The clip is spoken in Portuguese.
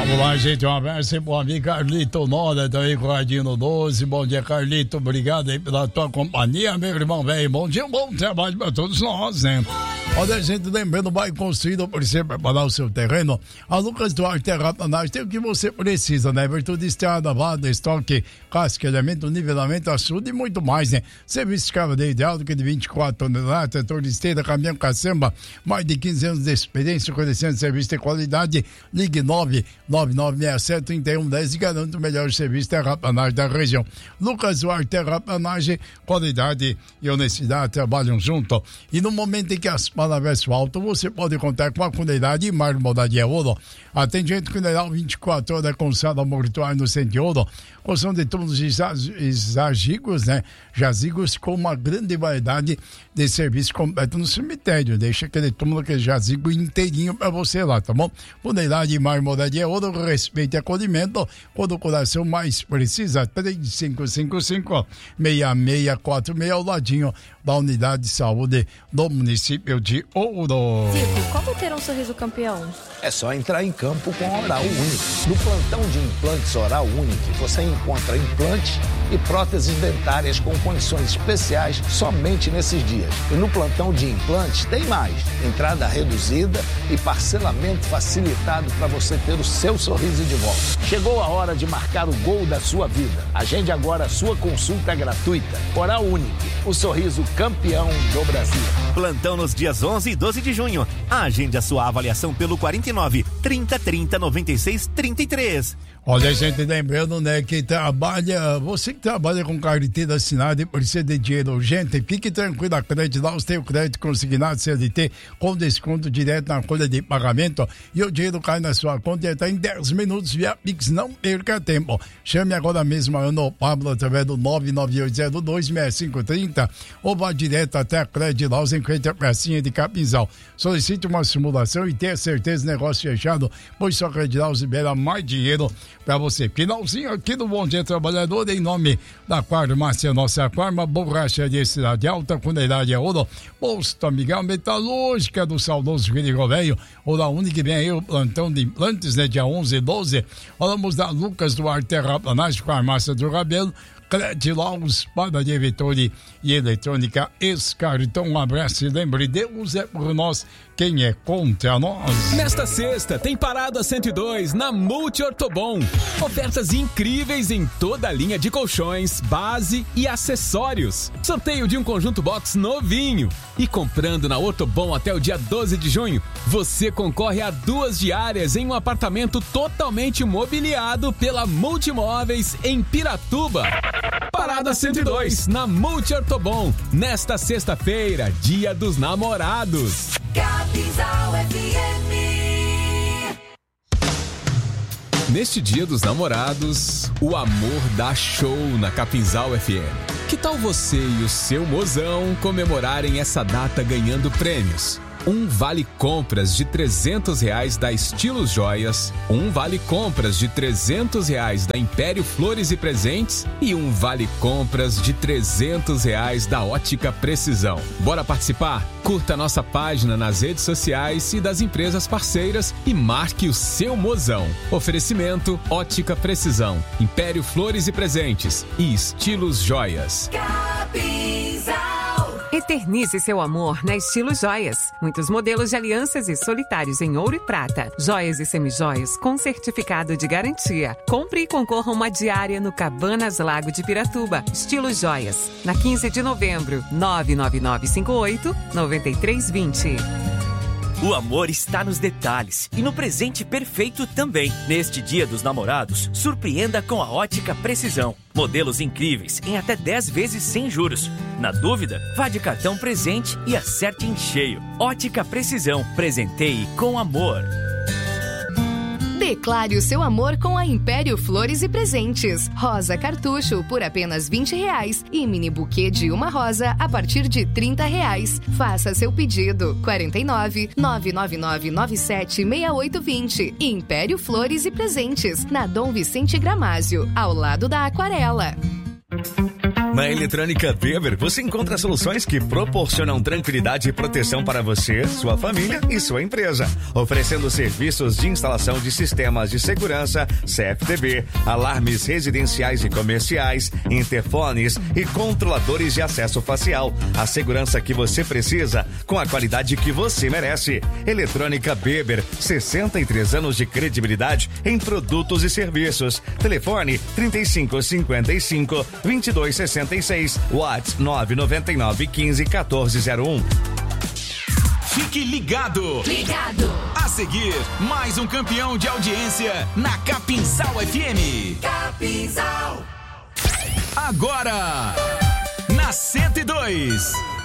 Vamos lá, gente, um abraço aí pro amigo Carlito Noda, também com o Radinho 12. Bom dia, Carlito, obrigado aí pela tua companhia, meu irmão velho. Bom dia, bom trabalho pra todos nós, né? Olha, gente, lembrando, vai construído por você preparar o seu terreno. A Lucas Duarte Terraplanagem tem o que você precisa, né? Virtude de estrada, vada, estoque, casquilhamento, nivelamento, açude e muito mais, né? Serviço de escavadeiro de alto que de 24 toneladas, trator de esteira, caminhão caçamba, mais de 15 anos de experiência, conhecendo serviço de qualidade. Ligue 99967-3110 e garante o melhor serviço de terraplanagem da região. Lucas Duarte Terraplanagem, qualidade e honestidade trabalham junto. E no momento em que as palavras faltam, você pode contar com a Cuneirade e Marmoraria Ouro. Atendimento Cuneirade 24 horas com sala mortuária no Centro de Ouro. Construção de túmulos e jazigos, né? Jazigos com uma grande variedade de serviço completo no cemitério. Deixa aquele túmulo, aquele jazigo inteirinho pra você lá, tá bom? Cuneirade e Marmoraria Ouro, respeito e acolhimento. Quando o coração mais precisa, 3555-6646, ao ladinho da Unidade de Saúde do município de Ouro. Zico, como ter um sorriso campeão? É só entrar em campo com a Oral Unique. No plantão de implantes Oral Unique, você encontra implantes e próteses dentárias com condições especiais somente nesses dias. E no plantão de implantes tem mais. Entrada reduzida e parcelamento facilitado para você ter o seu sorriso de volta. Chegou a hora de marcar o gol da sua vida. Agende agora a sua consulta gratuita. Oral Unique, o sorriso campeão do Brasil. Plantão nos dias 11 e 12 de junho. Agende a sua avaliação pelo 49 30 30 96 33. Olha, gente, lembrando, né, que você que trabalha com carteira assinada e precisa de dinheiro urgente, fique tranquilo, a Crédito Laus tem o crédito consignado CLT com desconto direto na folha de pagamento e o dinheiro cai na sua conta e está em 10 minutos via Pix, não perca tempo. Chame agora mesmo a Ana Pablo através do 998026530 ou vá direto até a Crédito Laus em frente à pracinha de Capinzal. Solicite uma simulação e tenha certeza do negócio fechado, pois só Crédito Laus libera mais dinheiro para você. Finalzinho aqui do Bom Dia Trabalhador, em nome da Farmácia Nossa Farma, Borracharia Cidade Alta, Cuneirade Ouro, Posto Amigão, Metalúrgica do saudoso Filipe Velho, Oral Unique, vem aí o plantão de implantes, né, dia 11 e 12. Falamos da Lucas Duarte Terraplanagem, Farmácia do Rabelo, Crédito Laus, Padaria Vitória e Eletrônica Escartão. Um abraço e lembre, Deus é por nós, quem é contra nós. Nesta sexta tem Parada 102 na Multi Ortobon. Ofertas incríveis em toda a linha de colchões, base e acessórios. Sorteio de um conjunto box novinho. E comprando na Ortobon até o dia 12 de junho, você concorre a 2 diárias em um apartamento totalmente mobiliado pela Multimóveis em Piratuba. Parada 102 na Multi Ortobon. Nesta sexta-feira, Dia dos Namorados. Capinzal FM. Neste Dia dos Namorados, o amor dá show na Capinzal FM. Que tal você e o seu mozão comemorarem essa data ganhando prêmios? Um vale compras de R$300 da Estilos Joias, um vale compras de R$300 da Império Flores e Presentes e um vale compras de R$300 da Ótica Precisão. Bora participar? Curta nossa página nas redes sociais e das empresas parceiras e marque o seu mozão. Oferecimento Ótica Precisão, Império Flores e Presentes e Estilos Joias. Eternize seu amor na Estilos Joias. Muitos modelos de alianças e solitários em ouro e prata. Joias e semijoias com certificado de garantia. Compre e concorra uma diária no Cabanas Lago de Piratuba. Estilos Joias. Na 15 de novembro, 99958-9320. O amor está nos detalhes e no presente perfeito também. Neste Dia dos Namorados, surpreenda com a Ótica Precisão. Modelos incríveis em até 10 vezes sem juros. Na dúvida, vá de cartão presente e acerte em cheio. Ótica Precisão. Presenteie com amor. Declare o seu amor com a Império Flores e Presentes. Rosa cartucho por apenas R$20 e mini buquê de uma rosa a partir de R$30. Faça seu pedido. 49 999 97 6820. Império Flores e Presentes, na Dom Vicente Gramásio, ao lado da Aquarela. Na Eletrônica Weber, você encontra soluções que proporcionam tranquilidade e proteção para você, sua família e sua empresa. Oferecendo serviços de instalação de sistemas de segurança, CFTV, alarmes residenciais e comerciais, interfones e controladores de acesso facial. A segurança que você precisa, com a qualidade que você merece. Eletrônica Weber, 63 anos de credibilidade em produtos e serviços. Telefone 3555-2266. WhatsApp 999-15-1401. Fique ligado! Ligado! A seguir, mais um campeão de audiência na Capinzal FM. Capinzal! Agora, na 102.